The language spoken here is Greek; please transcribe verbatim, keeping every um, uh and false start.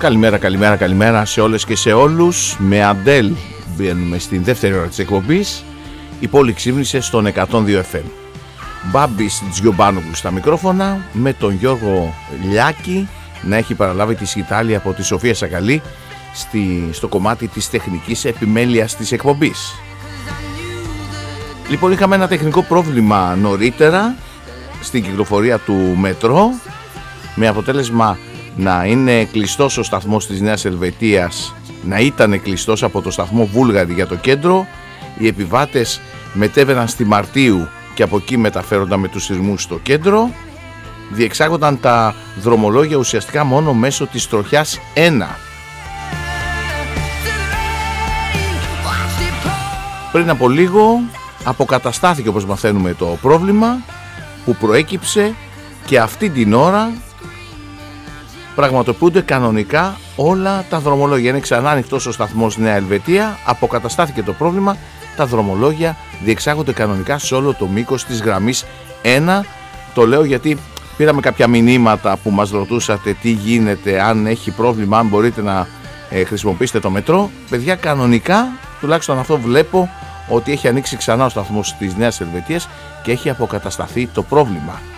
Καλημέρα, καλημέρα, καλημέρα σε όλες και σε όλους. Με Αντέλ μπαίνουμε στην δεύτερη ώρα της εκπομπής. Η πόλη ξύπνησε στον εκατόν δύο εφ εμ. Μπάμπης Τζιομπάνογλου στα μικρόφωνα, με τον Γιώργο Λιάκη να έχει παραλάβει τη σκητάλη από τη Σοφία Σακαλή στη, στο κομμάτι της τεχνικής επιμέλειας της εκπομπής. Λοιπόν, είχαμε ένα τεχνικό πρόβλημα νωρίτερα στην κυκλοφορία του μετρό, με αποτέλεσμα να είναι κλειστός ο σταθμός της Νέας Ελβετίας, να ήταν κλειστός από το σταθμό Βούλγαρη για το κέντρο. Οι επιβάτες μετέβαιναν στη Μαρτίου και από εκεί μεταφέρονταν με τους σειρμούς στο κέντρο. Διεξάγονταν τα δρομολόγια ουσιαστικά μόνο μέσω της τροχιάς ένα. Πριν από λίγο αποκαταστάθηκε, όπως μαθαίνουμε, το πρόβλημα που προέκυψε και αυτή την ώρα πραγματοποιούνται κανονικά όλα τα δρομολόγια. Είναι ξανά ανοιχτός ο σταθμός Νέα Ελβετία, αποκαταστάθηκε το πρόβλημα, τα δρομολόγια διεξάγονται κανονικά σε όλο το μήκος της γραμμής ένα. Το λέω γιατί πήραμε κάποια μηνύματα που μας ρωτούσατε τι γίνεται, αν έχει πρόβλημα, αν μπορείτε να ε, χρησιμοποιήσετε το μετρό. Παιδιά, κανονικά, τουλάχιστον αυτό βλέπω, ότι έχει ανοίξει ξανά ο σταθμός της Νέας Ελβετίας και έχει αποκατασταθεί το πρόβλημα.